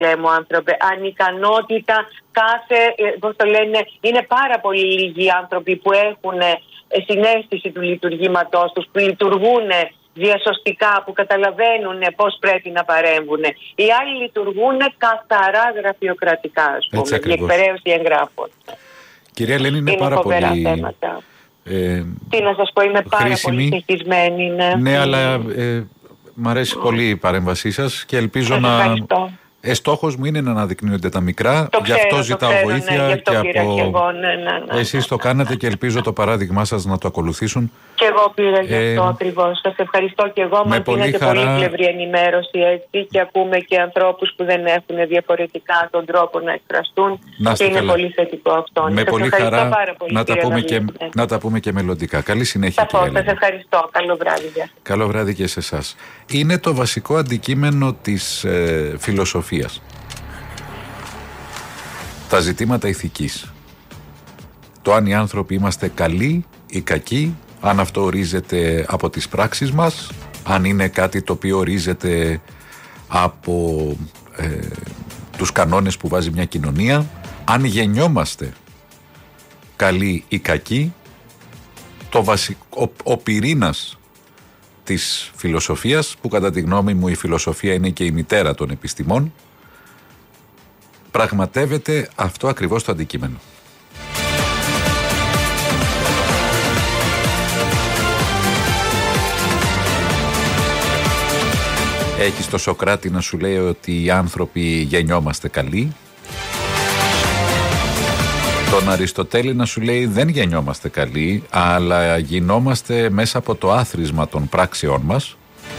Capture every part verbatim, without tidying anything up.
Χριστέ μου άνθρωπε, ανικανότητα κάθε, πώς το λένε, είναι πάρα πολύ λίγοι οι άνθρωποι που έχουν συναίσθηση του λειτουργήματός τους, που λειτουργούν διασωστικά, που καταλαβαίνουν πώς πρέπει να παρέμβουν. Οι άλλοι λειτουργούν καθαρά γραφειοκρατικά, ας πούμε, η εκπαιρέωση εγγράφων. Κυρία Ελένη, είναι, είναι πάρα πολύ... θέματα. Ε, Τι να σας πω, είμαι πάρα χρήσιμη. πολύ συγχυσμένη. Ναι, ναι αλλά ε, μ' αρέσει πολύ η παρέμβασή σας και ελπίζω σας να... Ευχαριστώ. Ε, στόχος μου είναι να αναδεικνύονται τα μικρά, το γι' αυτό ξέρω, ζητάω ξέρω, βοήθεια ναι, και από... Και εγώ, ναι, ναι, ναι. Εσείς το κάνετε και ελπίζω το παράδειγμά σας να το ακολουθήσουν. Και εγώ πήρα γι' αυτό ε, ακριβώς. Σας ευχαριστώ και εγώ. Μας δίνετε χαρά... πολύ πλευρή ενημέρωση έτσι και ακούμε και ανθρώπους που δεν έχουν διαφορετικά τον τρόπο να εκφραστούν να και είναι καλά. Πολύ θετικό αυτό. Με σας πολύ χαρά πάρα πολύ, να, τα πούμε να, και, να τα πούμε και μελλοντικά. Καλή συνέχεια. Σαφώς, σας ευχαριστώ. Καλό βράδυ. Καλό βράδυ και σε εσάς. Είναι το βασικό αντικείμενο της ε, φιλοσοφίας. Τα ζητήματα ηθικής. Το αν οι άνθρωποι είμαστε καλοί ή κακοί, αν αυτό ορίζεται από τις πράξεις μας, αν είναι κάτι το οποίο ορίζεται από ε, τους κανόνες που βάζει μια κοινωνία, αν γεννιόμαστε καλοί ή κακοί, το βασικό, ο, ο πυρήνας της φιλοσοφίας, που κατά τη γνώμη μου η φιλοσοφία είναι και η μητέρα των επιστημών, πραγματεύεται αυτό ακριβώς το αντικείμενο. Έχεις το Σοκράτη να σου λέει ότι οι άνθρωποι γεννιόμαστε καλοί. Τον Αριστοτέλη να σου λέει δεν γεννιόμαστε καλοί, αλλά γινόμαστε μέσα από το άθροισμα των πράξεών μας.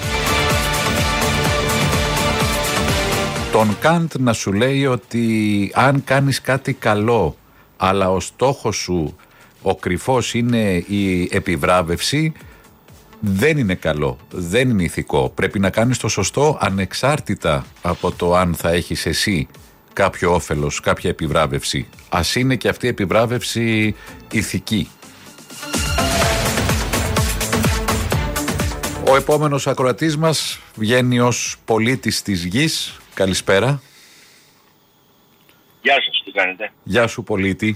Τον Καντ να σου λέει ότι αν κάνεις κάτι καλό, αλλά ο στόχος σου, ο κρυφός είναι η επιβράβευση, δεν είναι καλό, δεν είναι ηθικό. Πρέπει να κάνεις το σωστό ανεξάρτητα από το αν θα έχεις εσύ κάποιο όφελος, κάποια επιβράβευση. Ας είναι και αυτή η επιβράβευση ηθική. Ο επόμενος ακροατής μας βγαίνει ως πολίτης της γης. Καλησπέρα. Γεια σας, τι κάνετε? Γεια σου πολίτη.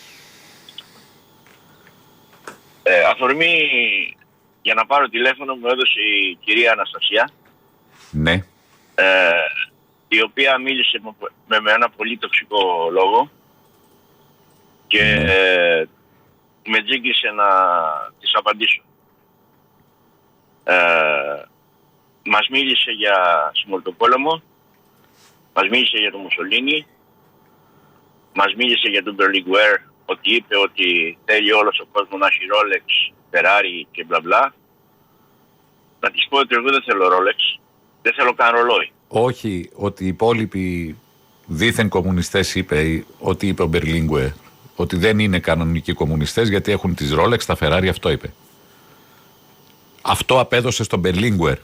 Ε, αφορμή για να πάρω τηλέφωνο μου έδωσε η κυρία Αναστασία. Ναι. Ε, η οποία μίλησε με, με ένα πολύ τοξικό λόγο και ναι. ε, με τζίγκλισε να της απαντήσω. Ε, μας μίλησε για συμμορτοπόλεμο, μας μίλησε για τον Μουσολίνι, μας μίλησε για τον Μπερλιγκουέρ, ότι είπε ότι θέλει όλος ο κόσμος να έχει Rolex, Ferrari και μπλα μπλα. Να της πω ότι εγώ δεν θέλω Rolex, δεν θέλω καν ρολόι. Όχι, ότι οι υπόλοιποι δίθεν κομμουνιστές είπε, ότι είπε ο Μπερλιγκουέρ, ότι δεν είναι κανονικοί κομμουνιστές γιατί έχουν τις Rolex, τα Ferrari, αυτό είπε. Αυτό απέδωσε στον Μπερλιγκουέρ.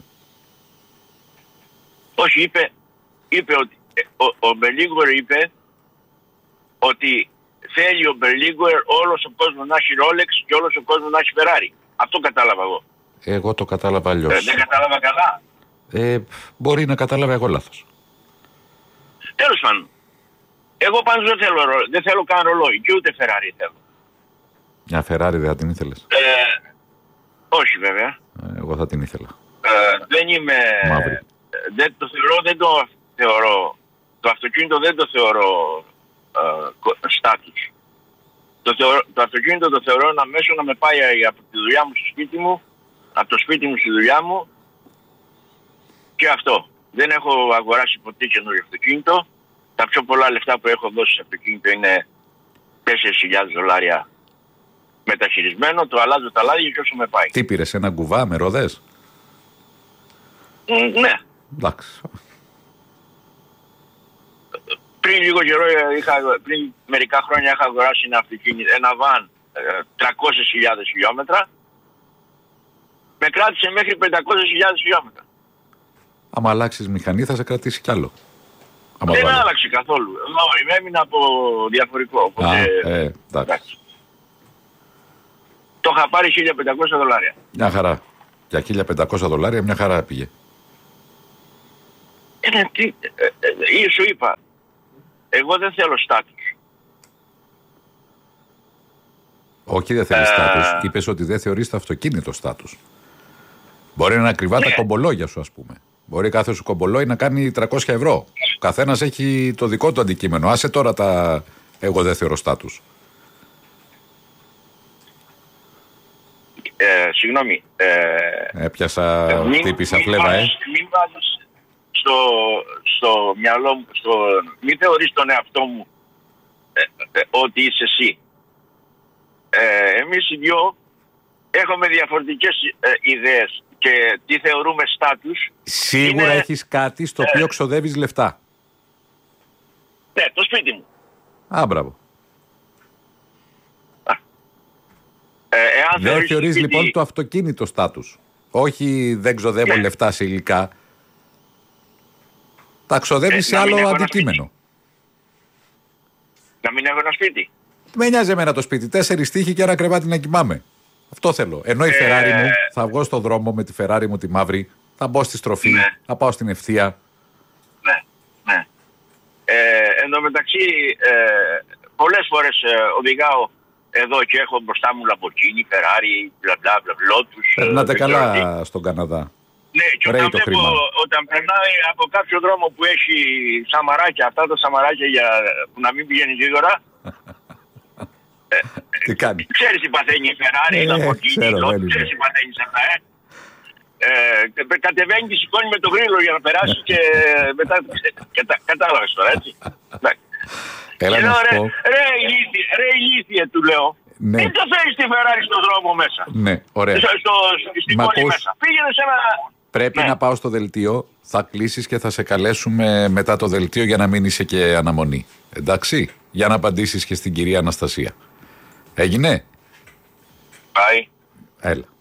Όχι, είπε, είπε ότι ο, ο Μπερλιγκουέρ είπε ότι θέλει ο Μπερλιγκουέρ όλος ο κόσμος να έχει Rolex και όλος ο κόσμος να έχει Ferrari. Αυτό κατάλαβα εγώ. Εγώ το κατάλαβα αλλιώς. Ε, δεν κατάλαβα καλά. Ε, μπορεί να κατάλαβα εγώ λάθος. Τέλος πάντων. Εγώ πάντως δεν θέλω, δεν θέλω καν ρολόι και ούτε Ferrari θέλω. Μια Ferrari δεν θα την ήθελες? Ε, όχι βέβαια. Ε, εγώ θα την ήθελα. Ε, δεν είμαι... Μαύρη. Δεν το θεωρώ, δεν το θεωρώ. Το αυτοκίνητο δεν το θεωρώ στάτους. Το, θεωρώ, το αυτοκίνητο το θεωρώ ένα μέσο να με πάει από τη δουλειά μου στο σπίτι μου, από το σπίτι μου στη δουλειά μου και αυτό. Δεν έχω αγοράσει ποτέ καινούριο αυτοκίνητο. Τα πιο πολλά λεφτά που έχω δώσει σε αυτοκίνητο είναι τέσσερις χιλιάδες δολάρια μεταχειρισμένο. Το αλλάζω τα λάδια και όσο με πάει. Τι πήρες, ένα κουβά με ροδές? Mm, ναι. Εντάξει. Πριν λίγο καιρό, είχα, πριν μερικά χρόνια είχα αγοράσει ένα αυτοκίνητο, ένα βαν τριακόσιες χιλιάδες χιλιόμετρα. Με κράτησε μέχρι πεντακόσιες χιλιάδες χιλιόμετρα. Άμα αλλάξεις μηχανή θα σε κρατήσει κι άλλο. Άμα δεν βάλω. άλλαξε καθόλου. Ενώ έμεινα από διαφορικό. Οπότε, Α, ε, εντάξει. εντάξει. Το είχα πάρει χίλια πεντακόσια δολάρια. Μια χαρά. Για χίλια πεντακόσια δολάρια μια χαρά πήγε. Ε, τι, ε, ε, σου είπα, εγώ δεν θέλω στάτους. Όχι, δεν θέλει Ε... στάτους. Είπες ότι δεν θεωρείς το αυτοκίνητο στάτους. Μπορεί να είναι ακριβά ναι. τα κομπολόγια σου, ας πούμε. Μπορεί κάθε σου κομπολόι να κάνει τριακόσια ευρώ. Ο καθένας έχει το δικό του αντικείμενο. Άσε τώρα τα εγώ δεν θεωρώ στάτους. Ε, συγγνώμη. Ε, Έπιασα μην, χτύπησα μην φλέβα, ε. Μην βάζεις στο, στο μυαλό μου, στο, μην θεωρείς τον εαυτό μου ε, ε, ότι είσαι εσύ. Ε, εμείς οι δυο έχουμε διαφορετικές ε, ιδέες και τι θεωρούμε στάτους. Σίγουρα είναι, έχεις κάτι στο οποίο ε, ξοδεύεις λεφτά. Ναι, το σπίτι μου. Α, μπράβο. Ε, εάν δεν θεωρείς θεωρείς σπίτι... λοιπόν το αυτοκίνητο στάτους. Όχι, δεν ξοδεύω ναι. λεφτά σε υλικά. Τα ξοδεύεις ε, σε άλλο αντικείμενο. Να μην έχω ένα σπίτι. Με νοιάζει εμένα το σπίτι. Τέσσερις τείχοι και ένα κρεβάτι να κοιμάμαι. Αυτό θέλω. Ενώ η Φεράρι μου, θα βγω στον δρόμο με τη Φεράρι μου τη μαύρη, θα μπω στη στροφή, ναι. θα πάω στην ευθεία. Ναι, ναι. Ε, εν τω μεταξύ, ε, πολλές φορές ε, οδηγάω εδώ και έχω μπροστά μου Λαμπορκίνι, Φεράρι, μπλα μπλα μπλα, Λότους. Περνάτε ε, καλά στον Καναδά. Ναι, και όταν, βλέπω, όταν περνάει από κάποιο δρόμο που έχει σαμαράκια, αυτά τα σαμαράκια για, που να μην πηγαίνει γρήγορα. ε, τι κάνει. Ξέρεις τι παθαίνει η Φεράρι, η Λαμπορκίνι, η Λότους, ξέρεις τι παθαίνει σε αυτά, ε. Ε, κατεβαίνει και σηκώνει με το γρίλο για να περάσει και μετά κατα, κατάλαβες τώρα, έτσι. Έλα και να λέω, σου ρε, πω. ρε, ηλίθιε, ρε ηλίθιε, του λέω. Ναι. Δεν το φέρεις τη Φεράρι στον δρόμο μέσα. Ναι, ωραία. Στο, στο, στην πόλη μέσα. Πήγαινε σε ένα... Πρέπει ναι. να πάω στο δελτίο, θα κλείσεις και θα σε καλέσουμε μετά το δελτίο για να μην είσαι και αναμονή. Εντάξει, για να απαντήσεις και στην κυρία Αναστασία. Έγινε? Πάει. Έλα.